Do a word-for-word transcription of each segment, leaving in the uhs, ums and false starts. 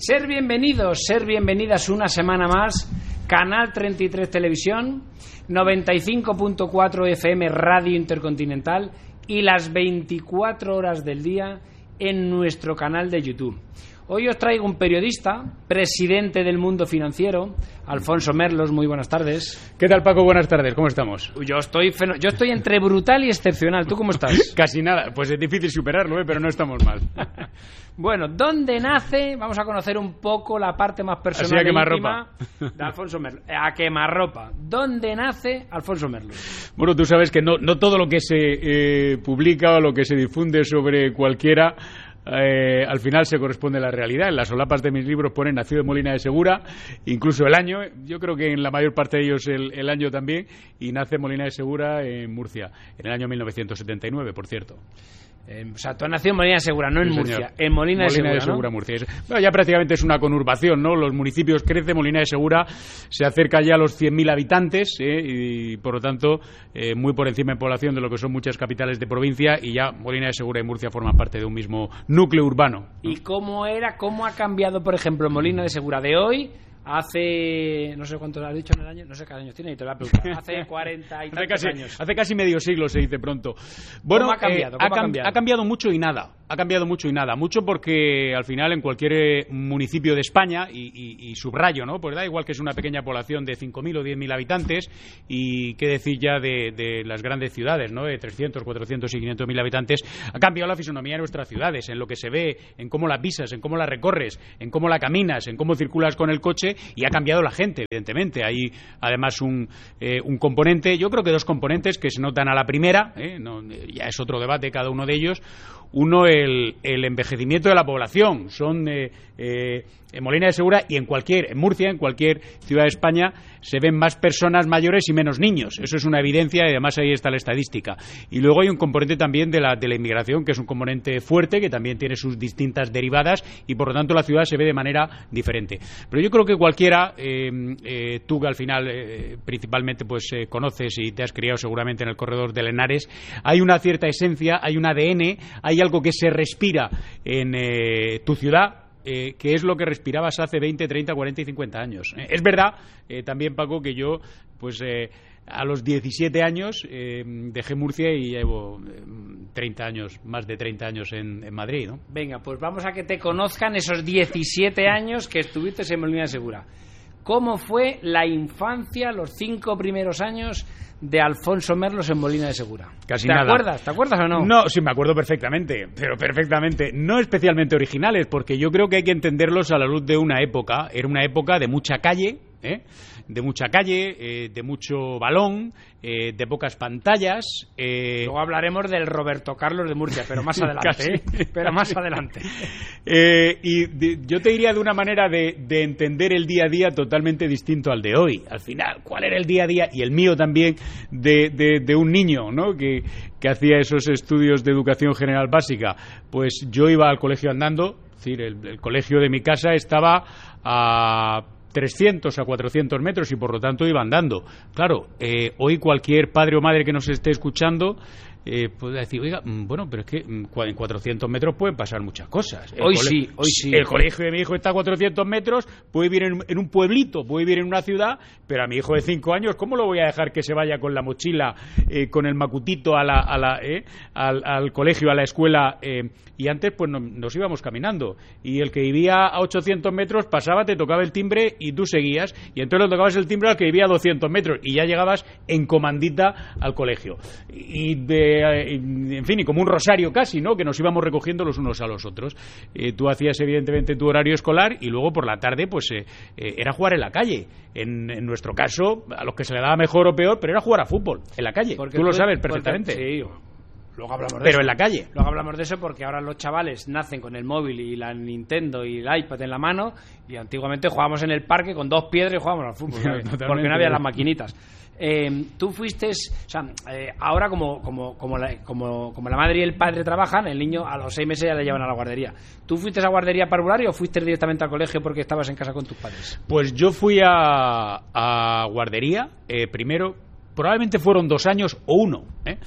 Ser bienvenidos, ser bienvenidas una semana más. Canal treinta y tres Televisión, noventa y cinco punto cuatro F M Radio Intercontinental y las veinticuatro horas del día en nuestro canal de YouTube. Hoy os traigo un periodista, presidente del mundo financiero, Alfonso Merlos. Muy buenas tardes. ¿Qué tal, Paco? Buenas tardes, ¿cómo estamos? Yo estoy feno- yo estoy entre brutal y excepcional. ¿Tú cómo estás? Casi nada, pues es difícil superarlo, ¿eh? Pero no estamos mal. Bueno, ¿dónde nace? Vamos a conocer un poco la parte más personal Así a e quemarropa. íntima de Alfonso Merlos. A quemarropa. ¿Dónde nace Alfonso Merlos? Bueno, tú sabes que no, no todo lo que se eh, publica o lo que se difunde sobre cualquiera Eh, al final se corresponde a la realidad. En las solapas de mis libros ponen nacido en Molina de Segura, incluso el año, yo creo que en la mayor parte de ellos el, el año también, y nace en Molina de Segura, en Murcia, en el año mil novecientos setenta y nueve, por cierto. Eh, o sea, tú has nacido en Molina de Segura, no en Sí, Murcia, señor. en Molina, Molina de Segura, de Segura, Murcia. Bueno, ya prácticamente es una conurbación, ¿no? Los municipios crecen, Molina de Segura se acerca ya a los cien mil habitantes, ¿eh? Y por lo tanto eh, muy por encima en población de lo que son muchas capitales de provincia, y ya Molina de Segura y Murcia forman parte de un mismo núcleo urbano, ¿no? ¿Y cómo era, cómo ha cambiado, por ejemplo, Molina de Segura de hoy? Hace, no sé cuánto has dicho en el año, no sé qué años tiene, y te lo voy a preguntar. Hace cuarenta y hace tantos casi, años. hace casi medio siglo, se dice pronto. Bueno, ¿Cómo ha cambiado? eh, ¿Cómo ha, ha cam- cambiado? ha cambiado mucho y nada. Ha cambiado mucho y nada. Mucho porque al final en cualquier eh, municipio de España, y, y, y subrayo, ¿no? Pues da igual que es una pequeña población de cinco mil o diez mil habitantes, y qué decir ya de, de las grandes ciudades, ¿no? De trescientos, cuatrocientos y quinientos mil habitantes. Ha cambiado la fisonomía de nuestras ciudades, en lo que se ve, en cómo las visas, en cómo las recorres, en cómo la caminas, en cómo circulas con el coche, y ha cambiado la gente, evidentemente. Hay además un, eh, un componente, yo creo que dos componentes que se notan a la primera, ¿eh? No, ya es otro debate cada uno de ellos. Uno, el, el envejecimiento de la población. Son eh, eh, en Molina de Segura y en cualquier, en Murcia, en cualquier ciudad de España, se ven más personas mayores y menos niños. Eso es una evidencia, y además ahí está la estadística. Y luego hay un componente también de la, de la inmigración, que es un componente fuerte, que también tiene sus distintas derivadas, y por lo tanto la ciudad se ve de manera diferente. Pero yo creo que cualquiera, eh, eh, tú que al final eh, principalmente pues eh, conoces y te has criado seguramente en el corredor del Henares, hay una cierta esencia, hay un A D N, hay algo que se respira en eh, tu ciudad, Eh, que es lo que respirabas hace veinte, treinta, cuarenta y cincuenta años. Eh, es verdad, eh, también, Paco, que yo, pues eh, a los diecisiete años eh, dejé Murcia y llevo eh, treinta años, más de treinta años en, en Madrid, ¿no? Venga, pues vamos a que te conozcan esos diecisiete años que estuviste en Molina de Segura. ¿Cómo fue la infancia, los cinco primeros años de Alfonso Merlos en Molina de Segura? Casi ¿Te nada. acuerdas? ¿Te acuerdas o no? No, sí, me acuerdo perfectamente, pero perfectamente. No especialmente originales, porque yo creo que hay que entenderlos a la luz de una época. Era una época de mucha calle, ¿eh? de mucha calle, eh, de mucho balón, eh, de pocas pantallas. Eh... Luego hablaremos del Roberto Carlos de Murcia, pero más adelante. Casi, ¿eh? Pero más adelante. Eh, y de, yo te diría de una manera de, de entender el día a día totalmente distinto al de hoy. Al final, ¿cuál era el día a día? Y el mío también, de, de, de un niño, ¿no? que, que hacía esos estudios de educación general básica. Pues yo iba al colegio andando, es decir, el, el colegio de mi casa estaba a trescientos a cuatrocientos metros, y por lo tanto iba andando. Claro, eh, hoy cualquier padre o madre que nos esté escuchando eh, puede decir, oiga, bueno, pero es que en cuatrocientos metros pueden pasar muchas cosas. El Hoy cole- sí, hoy sí. El colegio de mi hijo está a cuatrocientos metros, puede vivir en, en un pueblito, puede vivir en una ciudad, pero a mi hijo de cinco años, ¿cómo lo voy a dejar que se vaya con la mochila, eh, con el macutito a la, a la, eh, al, al colegio, a la escuela? Eh, y antes pues no, nos íbamos caminando, y el que vivía a ochocientos metros pasaba, te tocaba el timbre y tú seguías, y entonces le tocabas el timbre al que vivía a doscientos metros, y ya llegabas en comandita al colegio. Y de, en fin, y como un rosario casi, ¿no? Que nos íbamos recogiendo los unos a los otros. Eh, tú hacías evidentemente tu horario escolar, y luego por la tarde pues eh, eh, era jugar en la calle. En, en nuestro caso, a los que se le daba mejor o peor, pero era jugar a fútbol en la calle. Porque tú lo sabes perfectamente. Porque, sí. Luego hablamos de Pero eso. en la calle. Luego hablamos de eso porque ahora los chavales nacen con el móvil y la Nintendo y el iPad en la mano, y antiguamente jugábamos en el parque con dos piedras y jugábamos al fútbol, ¿sabes? Porque no había las maquinitas. Eh, tú fuiste, o sea, eh, ahora como como como la, como como la madre y el padre trabajan, el niño a los seis meses ya le llevan a la guardería. ¿Tú fuiste a guardería parvularia o fuiste directamente al colegio porque estabas en casa con tus padres? Pues yo fui a, a guardería, eh, primero, probablemente fueron dos años o uno, ¿eh?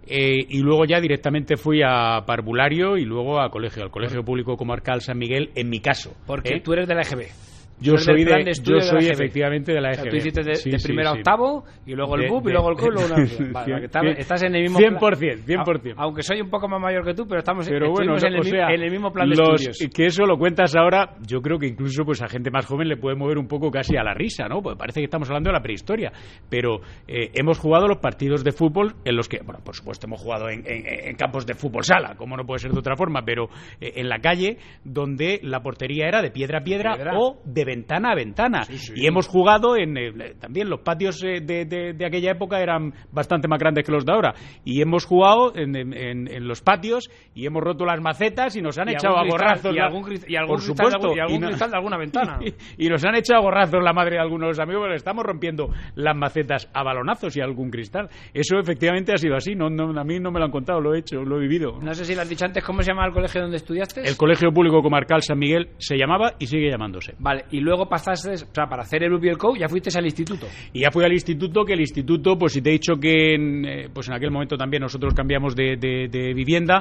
Eh, y luego ya directamente fui a parvulario y luego a colegio, al Colegio Público Comarcal San Miguel, en mi caso. Porque ¿eh? tú eres de la E G B. Yo soy, de, de yo soy de efectivamente de la E G B. O sea, tú hiciste de, sí, de sí, primero sí. a octavo y luego el de, B U P de, y luego el C U y luego una universidad. Vale, estás, estás en el mismo cien por ciento, cien por ciento. Aunque soy un poco más mayor que tú, pero estamos pero bueno, en, el, o sea, en el mismo plan de los, estudios. Que eso lo cuentas ahora, yo creo que incluso pues a gente más joven le puede mover un poco casi a la risa, ¿no? Porque parece que estamos hablando de la prehistoria. Pero eh, hemos jugado los partidos de fútbol en los que, bueno, por supuesto hemos jugado en, en, en campos de fútbol sala, como no puede ser de otra forma, pero eh, en la calle, donde la portería era de piedra a piedra, piedra. o de ventana a ventana. Sí, sí. Y hemos jugado en eh, también los patios eh, de, de, de aquella época eran bastante más grandes que los de ahora, y hemos jugado en, en, en los patios y hemos roto las macetas y nos han y echado a gorrazos y algún, y algún por supuesto y algún y no, cristal de alguna ventana y, y nos han echado a gorrazos la madre de algunos de los amigos, porque estamos rompiendo las macetas a balonazos y algún cristal. Eso efectivamente ha sido así. No, no, a mí no me lo han contado, lo he hecho, lo he vivido. No sé si lo has dicho antes. ¿Cómo se llama el colegio donde estudiaste? El Colegio Público Comarcal San Miguel se llamaba y sigue llamándose. Vale, y luego pasaste, o sea, para hacer el U P y el C O U ya fuiste al instituto. Y ya fui al instituto, que el instituto, pues si te he dicho que en, eh, pues en aquel momento también nosotros cambiamos de, de, de vivienda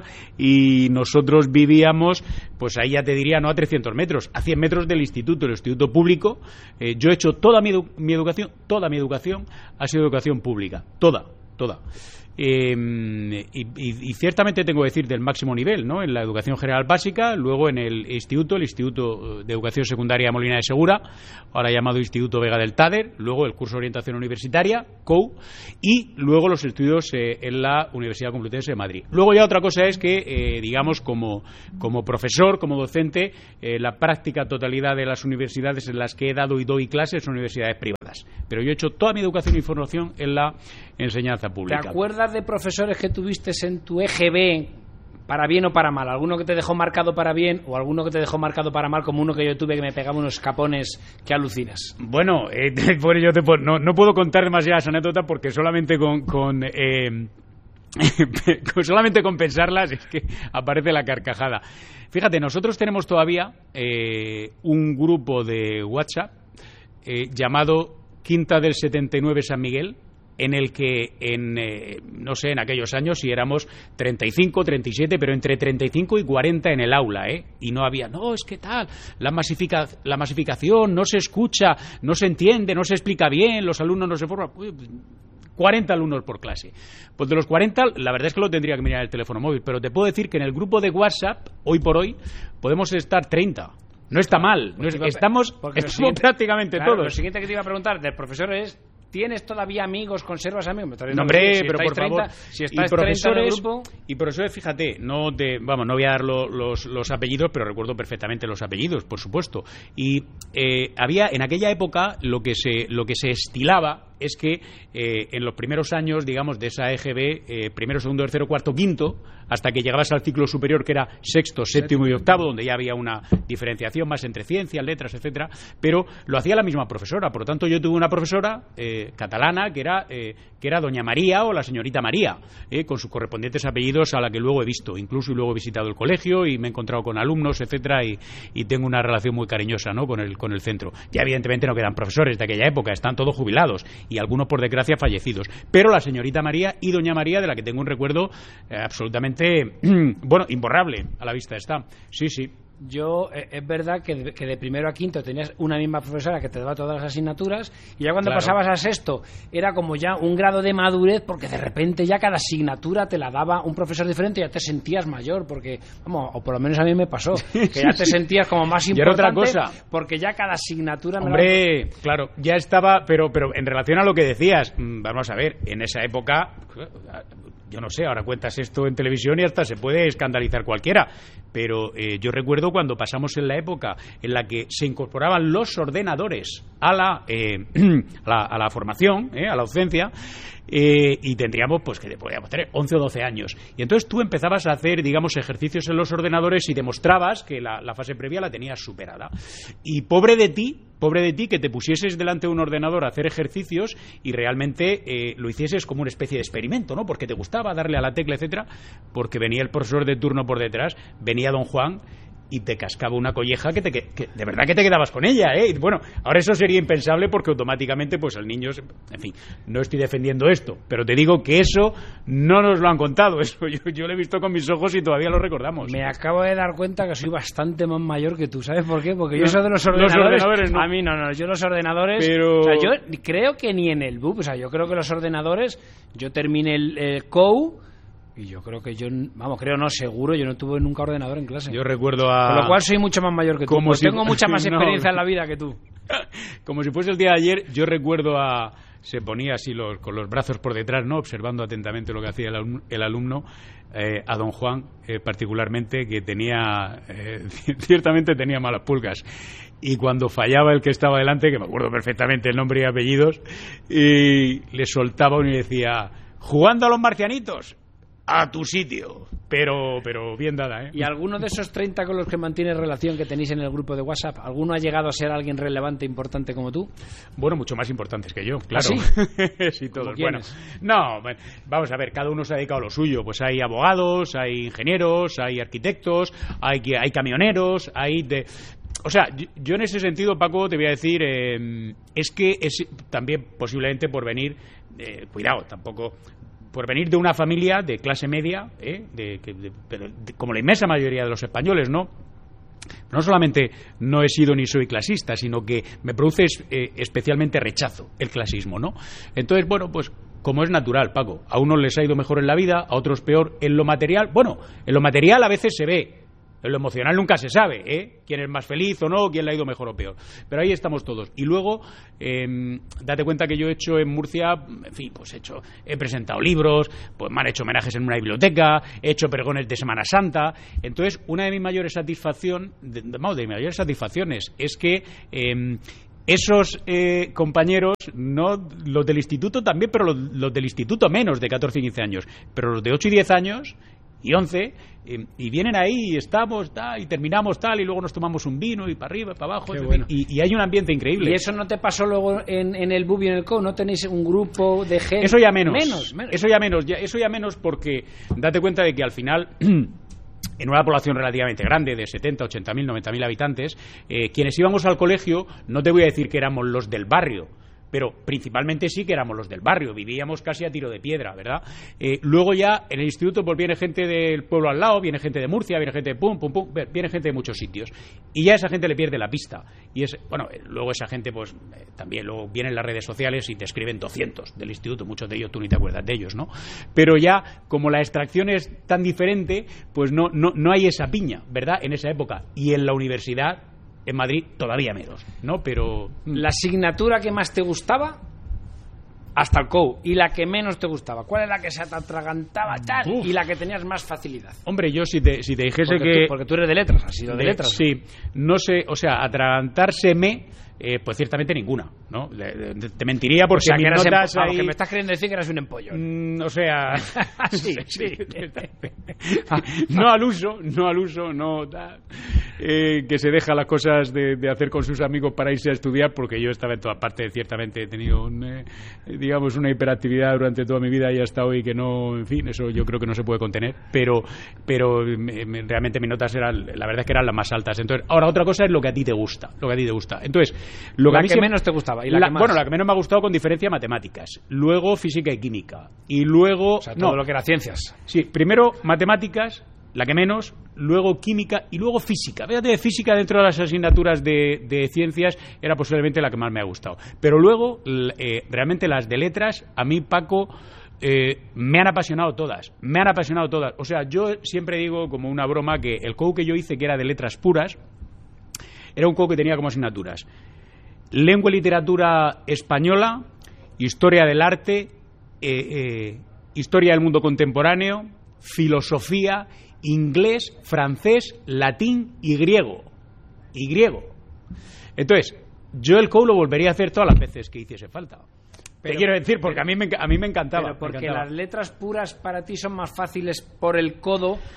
y nosotros vivíamos, pues ahí ya te diría, no a trescientos metros, a cien metros del instituto, el instituto público. Eh, yo he hecho toda mi, edu mi educación, toda mi educación ha sido educación pública, toda, toda. Eh, y, y, y ciertamente tengo que decir del máximo nivel, ¿no? En la educación general básica, luego en el instituto, el Instituto de Educación Secundaria Molina de Segura, ahora llamado Instituto Vega del Tader, luego el curso de orientación universitaria, C O U, y luego los estudios eh, en la Universidad Complutense de Madrid. Luego ya otra cosa es que, eh, digamos, como, como profesor, como docente, eh, la práctica totalidad de las universidades en las que he dado y doy clases son universidades privadas. Pero yo he hecho toda mi educación y formación en la enseñanza pública. ¿Te acuerdas de profesores que tuviste en tu E G B, para bien o para mal? ¿Alguno que te dejó marcado para bien o alguno que te dejó marcado para mal, como uno que yo tuve que me pegaba unos capones que alucinas? Bueno, eh, bueno yo te puedo, no, no puedo contar demasiadas anécdotas porque solamente con... con eh, solamente con pensarlas es que aparece la carcajada. Fíjate, nosotros tenemos todavía eh, un grupo de WhatsApp eh, llamado Quinta del setenta y nueve San Miguel, en el que, en eh, no sé, en aquellos años si éramos treinta y cinco, treinta y siete, pero entre treinta y cinco y cuarenta en el aula, ¿eh? Y no había, no, es que tal, la, masifica, la masificación no se escucha, no se entiende, no se explica bien, los alumnos no se forman... Uy, cuarenta alumnos por clase. Pues de los cuarenta, la verdad es que lo tendría que mirar en el teléfono móvil, pero te puedo decir que en el grupo de WhatsApp, hoy por hoy, podemos estar treinta. No está mal, no es, estamos, estamos siguiente, prácticamente claro, todos. Lo siguiente que te iba a preguntar del profesor es: ¿tienes todavía amigos, conservas amigos? No, hombre, si pero por treinta, favor. Si estáis y profesores, treinta en el grupo... y profesores, fíjate, no te, vamos, no voy a dar lo, los, los apellidos, pero recuerdo perfectamente los apellidos, por supuesto. Y eh, había en aquella época lo que se, lo que se estilaba es que eh, en los primeros años, digamos, de esa E G B, eh, primero, segundo, tercero, cuarto, quinto, hasta que llegabas al ciclo superior, que era sexto, séptimo y octavo, donde ya había una diferenciación más entre ciencias, letras, etcétera, pero lo hacía la misma profesora. Por lo tanto, yo tuve una profesora eh, catalana que era, eh, que era doña María o la señorita María, eh, con sus correspondientes apellidos, a la que luego he visto, incluso y luego he visitado el colegio y me he encontrado con alumnos, etcétera, y, y tengo una relación muy cariñosa, ¿no?, con el, con el centro. Ya evidentemente no quedan profesores de aquella época, están todos jubilados y algunos, por desgracia, fallecidos. Pero la señorita María y doña María, de la que tengo un recuerdo eh, absolutamente, bueno, imborrable, a la vista está. Sí, sí. Yo, eh, es verdad que de, que de primero a quinto tenías una misma profesora que te daba todas las asignaturas, y ya cuando claro. pasabas a sexto era como ya un grado de madurez, porque de repente ya cada asignatura te la daba un profesor diferente y ya te sentías mayor, porque, vamos, o por lo menos a mí me pasó, que ya te sentías como más importante, otra cosa. Porque ya cada asignatura... Me Hombre, la... claro, ya estaba, pero, pero en relación a lo que decías, vamos a ver, en esa época... Yo no sé, ahora cuentas esto en televisión y hasta se puede escandalizar cualquiera, pero eh, yo recuerdo cuando pasamos en la época en la que se incorporaban los ordenadores a la, eh, a la, a la formación, eh, a la docencia, eh, y tendríamos, pues que podíamos tener once o doce años, y entonces tú empezabas a hacer, digamos, ejercicios en los ordenadores y demostrabas que la, la fase previa la tenías superada, y pobre de ti, pobre de ti que te pusieses delante de un ordenador a hacer ejercicios y realmente eh, lo hicieses como una especie de experimento, ¿no?, porque te gustaba darle a la tecla, etcétera, porque venía el profesor de turno por detrás, venía don Juan, y te cascaba una colleja que, te, que, que de verdad que te quedabas con ella, ¿eh? Y bueno, ahora eso sería impensable porque automáticamente pues al niño, en fin, no estoy defendiendo esto, pero te digo que eso no nos lo han contado, eso yo, yo lo he visto con mis ojos y todavía lo recordamos. Me acabo de dar cuenta que soy bastante más mayor que tú, ¿sabes por qué? Porque yo soy de los ordenadores, los ordenadores no. A mí no, no, yo los ordenadores, pero... o sea, yo creo que ni en el B U P, o sea, yo creo que los ordenadores, yo terminé el, el C O U y yo creo que yo, vamos, creo no, seguro, yo no tuve nunca ordenador en clase. Yo recuerdo a... Con lo cual soy mucho más mayor que tú, como pues si... tengo mucha más experiencia no. en la vida que tú. Como si fuese el día de ayer, yo recuerdo a... Se ponía así los, con los brazos por detrás, ¿no? Observando atentamente lo que hacía el, alum, el alumno, eh, a don Juan, eh, particularmente, que tenía... Eh, ciertamente tenía malas pulgas. Y cuando fallaba el que estaba delante, que me acuerdo perfectamente el nombre y apellidos, y le soltaba uno y decía, jugando a los marcianitos, a tu sitio. Pero pero bien dada, ¿eh? ¿Y alguno de esos treinta con los que mantienes relación que tenéis en el grupo de WhatsApp, alguno ha llegado a ser alguien relevante, importante como tú? Bueno, mucho más importantes que yo, claro. ¿Ah, sí? Sí, todos. Bueno, no, vamos a ver, cada uno se ha dedicado a lo suyo. Pues hay abogados, hay ingenieros, hay arquitectos, hay, hay camioneros, hay de... O sea, yo, yo en ese sentido, Paco, te voy a decir, eh, es que es también posiblemente por venir, eh, cuidado, tampoco... por venir de una familia de clase media, ¿eh? de, de, de, de, como la inmensa mayoría de los españoles, ¿no? No solamente no he sido ni soy clasista, sino que me produce eh, especialmente rechazo el clasismo, ¿no? Entonces, bueno, pues como es natural, Paco, a unos les ha ido mejor en la vida, a otros peor en lo material. Bueno, en lo material a veces se ve. En lo emocional nunca se sabe, ¿eh? Quién es más feliz o no, quién le ha ido mejor o peor. Pero ahí estamos todos. Y luego, eh, date cuenta que yo he hecho en Murcia, en fin, pues he hecho, he presentado libros, pues me han hecho homenajes en una biblioteca, he hecho pregones de Semana Santa. Entonces, una de mis mayores satisfacción, de, de, de mis mayores satisfacciones es que eh, esos eh, compañeros, no los del instituto también, pero los, los del instituto menos, de catorce y quince años, pero los de ocho y diez años y once, eh, y vienen ahí y estamos tal, y terminamos tal, y luego nos tomamos un vino y para arriba, para abajo, bueno. y, y hay un ambiente increíble. ¿Y eso no te pasó luego en, en el B U B y en el C O U? ¿No tenéis un grupo de gente? Eso ya menos, menos, menos. Eso ya menos, ya, eso ya menos porque date cuenta de que al final... en una población relativamente grande, de setenta, ochenta mil, noventa mil habitantes, eh, quienes íbamos al colegio, no te voy a decir que éramos los del barrio, pero principalmente sí que éramos los del barrio, vivíamos casi a tiro de piedra, ¿verdad? Eh, luego ya en el instituto pues viene gente del pueblo al lado, viene gente de Murcia, viene gente de pum, pum, pum, viene gente de muchos sitios. Y ya esa gente le pierde la pista. Y es, bueno, luego esa gente pues eh, también luego vienen las redes sociales y te escriben doscientos del instituto, muchos de ellos tú ni te acuerdas de ellos, ¿no? Pero ya, como la extracción es tan diferente, pues no, no, no hay esa piña, ¿verdad? En esa época. Y en la universidad... en Madrid todavía menos, ¿no? Pero... ¿La asignatura que más te gustaba? Hasta el C O U. ¿Y la que menos te gustaba? ¿Cuál era la que se te atragantaba tal? Uf. Y la que tenías más facilidad. Hombre, yo si te, si te dijese porque que... Tú, porque tú eres de letras, has sido de, de letras. Sí, no sé, o sea, atragantárseme... Eh, pues ciertamente ninguna, ¿no? Le, le, te mentiría porque o sea, mis que eras notas empo- ahí... vamos, que me estás queriendo decir que eras un empollón. Mm, o sea... sí, sí. no al uso, no al uso, no... Eh, que se deja las cosas de, de hacer con sus amigos para irse a estudiar, porque yo estaba en todas partes, ciertamente he tenido, un, eh, digamos, una hiperactividad durante toda mi vida y hasta hoy que no, en fin, eso yo creo que no se puede contener, pero pero me, me, realmente mis notas eran, la verdad es que eran las más altas. Entonces, ahora otra cosa es lo que a ti te gusta, lo que a ti te gusta. Entonces, lo que la a mí que se, menos te gustaba y la, la que más. Bueno, la que menos me ha gustado con diferencia matemáticas, luego física y química, y luego... O sea, todo no, lo que era ciencias. Sí, primero matemáticas, la que menos, luego química y luego física. Fíjate, física dentro de las asignaturas de, de ciencias era posiblemente la que más me ha gustado. Pero luego, eh, realmente las de letras, a mí, Paco, eh, me han apasionado todas. Me han apasionado todas. O sea, yo siempre digo como una broma que el C O U que yo hice, que era de letras puras, era un C O U que tenía como asignaturas lengua y literatura española, historia del arte, eh, eh, historia del mundo contemporáneo, filosofía, inglés, francés, latín y griego. Y griego. Entonces, yo el C O U lo volvería a hacer todas las veces que hiciese falta. Pero, Te quiero decir, porque a mí me, a mí me encantaba. Pero porque me encantaba. las letras puras para ti son más fáciles por el codo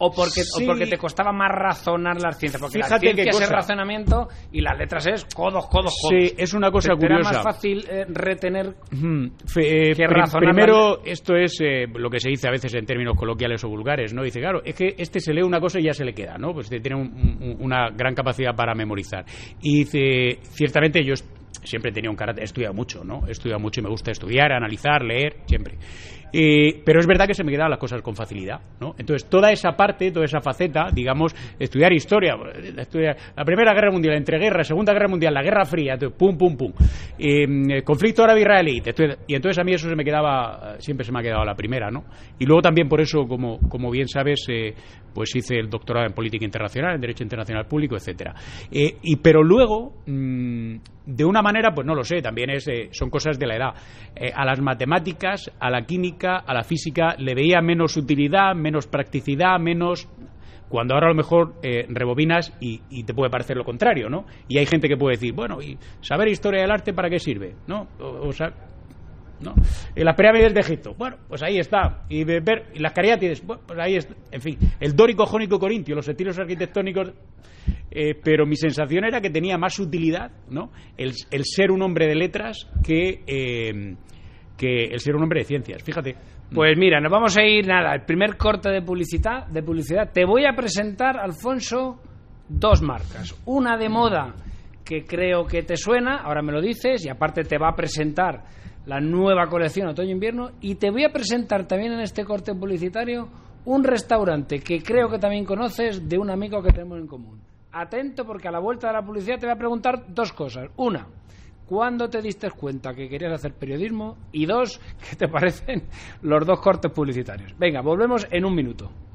o porque, sí. o porque te costaba más razonar las ciencias, porque Fíjate la ciencia es cosa. el razonamiento y las letras es codos, codos, codos. Sí, es una cosa te, te curiosa. Era más fácil eh, retener hmm. Fe, eh, que pr razonar. Primero, las... esto es eh, lo que se dice a veces en términos coloquiales o vulgares, ¿no? Dice, claro, es que este se lee una cosa y ya se le queda, ¿no? Pues tiene un, un, una gran capacidad para memorizar. Y dice, ciertamente yo siempre he tenido un carácter, he estudiado mucho, ¿no? He estudiado mucho y me gusta estudiar, analizar, leer, siempre. Eh, pero es verdad que se me quedaban las cosas con facilidad, ¿no? Entonces, toda esa parte, toda esa faceta, digamos, estudiar historia, estudiar la Primera Guerra Mundial, entreguerra, Segunda Guerra Mundial, la Guerra Fría, entonces, pum, pum, pum, eh, conflicto árabe-israelí, y entonces a mí eso se me quedaba, siempre se me ha quedado la primera, ¿no? Y luego también por eso, como, como bien sabes, eh, pues hice el doctorado en Política Internacional, en Derecho Internacional Público, etcétera. Eh, y pero luego, mmm, de una manera, pues no lo sé, también es, eh, son cosas de la edad. Eh, a las matemáticas, a la química, a la física, le veía menos utilidad, menos practicidad, menos... Cuando ahora a lo mejor eh, rebobinas y, y te puede parecer lo contrario, ¿no? Y hay gente que puede decir, bueno, ¿y saber historia del arte para qué sirve? ¿No? O, o sea... ¿no? Y las pirámides de Egipto, bueno, pues ahí está. Y, ver, y las cariátides, bueno, pues ahí está. En fin, el dórico jónico corintio, los estilos arquitectónicos. Eh, pero mi sensación era que tenía más utilidad, ¿no? El, el ser un hombre de letras que, eh, que el ser un hombre de ciencias. Fíjate. Pues mira, nos vamos a ir, nada, el primer corte de publicidad, de publicidad. Te voy a presentar, Alfonso, dos marcas. Una de moda que creo que te suena, ahora me lo dices, y aparte te va a presentar la nueva colección otoño-invierno, y te voy a presentar también en este corte publicitario un restaurante que creo que también conoces, de un amigo que tenemos en común. Atento, porque a la vuelta de la publicidad te voy a preguntar dos cosas. Una, ¿cuándo te diste cuenta que querías hacer periodismo? Y dos, ¿qué te parecen los dos cortes publicitarios? Venga, volvemos en un minuto.